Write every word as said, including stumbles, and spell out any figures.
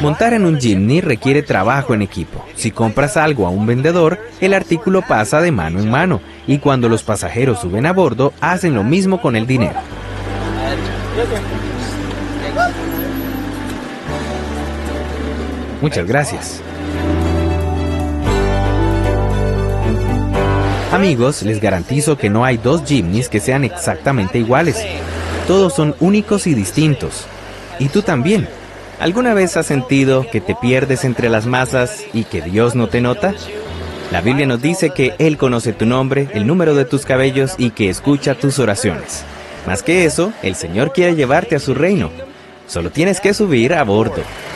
Montar en un Jimny requiere trabajo en equipo. Si compras algo a un vendedor, el artículo pasa de mano en mano, y cuando los pasajeros suben a bordo, hacen lo mismo con el dinero. Muchas gracias. Amigos, les garantizo que no hay dos Jimnys que sean exactamente iguales. Todos son únicos y distintos. Y tú también. ¿Alguna vez has sentido que te pierdes entre las masas y que Dios no te nota? La Biblia nos dice que Él conoce tu nombre, el número de tus cabellos y que escucha tus oraciones. Más que eso, el Señor quiere llevarte a su reino. Solo tienes que subir a bordo.